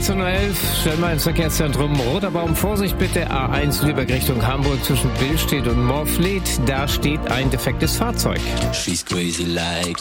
14.11 Uhr, stellen wir ins Verkehrszentrum Roter Baum. Vorsicht bitte, A1 Lübeck Richtung Hamburg zwischen Billstedt und Morfleet. Da steht ein defektes Fahrzeug. She's crazy like